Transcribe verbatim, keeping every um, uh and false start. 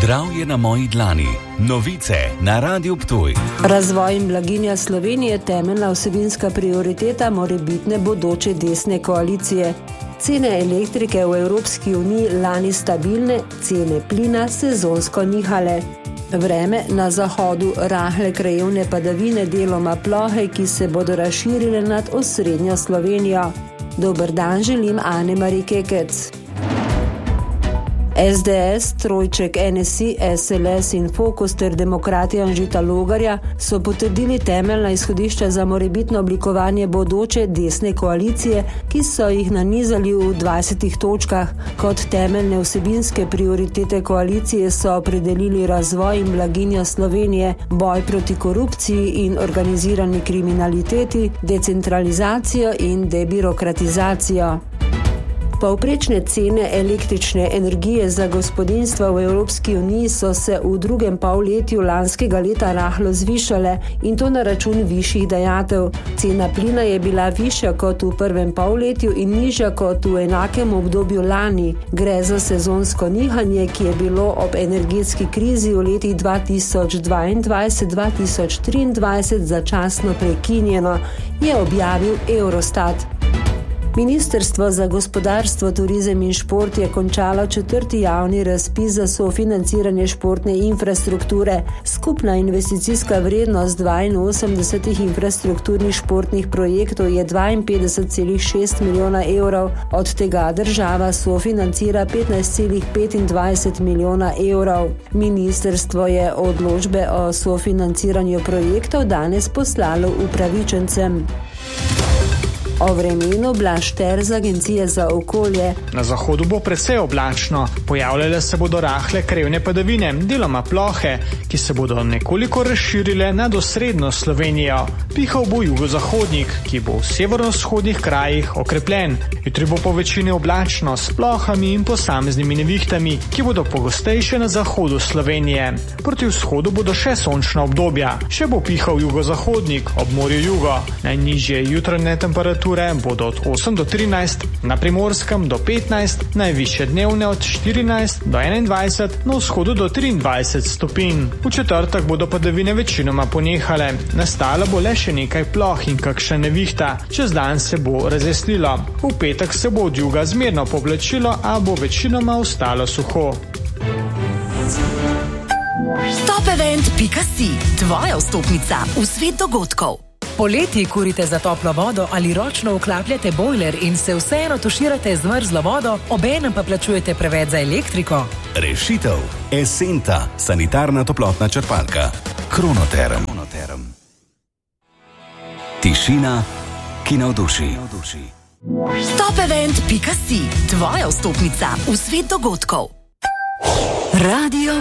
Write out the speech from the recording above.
Zdravje na moji dlani. Novice na Radiu Ptuj. Razvoj in blaginja Slovenije temeljna vsebinska prioriteta morebitne bodoče desne koalicije. Cene elektrike v Evropski uniji lani stabilne, cene plina sezonsko nihale. Vreme na zahodu rahle krajevne padavine, deloma plohe, ki se bodo razširile nad osrednjo Slovenijo. Dober dan želim Ane Marije Kekec. es de es, Trojček, en es i, es el es in Fokus ter Demokrati Anžeta Logarja so potrdili temeljna izhodišča za morebitno oblikovanje bodoče desne koalicije, ki so jih nanizali v dvajsetih točkah. Kot temeljne vsebinske prioritete koalicije so opredelili razvoj in blaginjo Slovenije, boj proti korupciji in organizirani kriminaliteti, decentralizacijo in debirokratizacijo. Povprečne cene električne energije za gospodinjstva v Evropski uniji so se v drugem polletju lanskega leta rahlo zvišale in to na račun višjih dajatev. Cena plina je bila višja kot v prvem polletju in nižja kot v enakem obdobju lani. Gre za sezonsko nihanje, ki je bilo ob energetski krizi v letih dva tisoč dvaindvajset do dva tisoč triindvajset začasno prekinjeno, je objavil Eurostat. Ministrstvo za gospodarstvo, turizem in šport je končalo četrti javni razpis za sofinanciranje športne infrastrukture. Skupna investicijska vrednost dvainosemdesetih infrastrukturnih športnih projektov je dvainpetdeset celih šest milijona evrov, od tega država sofinancira petnajst celih petindvajset milijona evrov. Ministrstvo je odločbe o sofinanciranju projektov danes poslalo upravičencem. O vremenu Blaž Terz, Agencija za okolje. Na zahodu bo precej oblačno. Pojavljale se bodo rahle krajevne padavine, deloma plohe, ki se bodo nekoliko razširile nad osrednjo Slovenijo. Pihal bo jugozahodnik, ki bo v severovzhodnih krajih okrepljen. Jutri bo po večini oblačno s plohami in posameznimi nevihtami, ki bodo pogostejše na zahodu Slovenije. Proti vzhodu bodo še sončna obdobja. Še bo pihal jugozahodnik ob morju jugo. Najnižje jutranje temperature bodo od osem do trinajst, na Primorskem do petnajst, najvišje dnevne od štirinajst do enaindvajset, na vzhodu do triindvajset stopinj. V četrtek bodo padavine večinoma ponehale. Nastala bo le še nekaj ploh in kakšna nevihta. Čez dan se bo razjasnilo. V petek se bo od juga zmerno poblačilo, a bo večinoma ostalo suho. Topevent pika si, tvoja vstopnica v svet dogodkov. Poleti kurite za toplo vodo ali ročno vklapljate bojler in se vseeno tuširate z mrzlo vodo, obenem pa plačujete preveč za elektriko? Rešitev. Esenta, sanitarna toplotna črpalka. Kronoterm. Tišina, ki navduši. Topevent pika si, tvoja vstopnica v svet dogodkov. Radio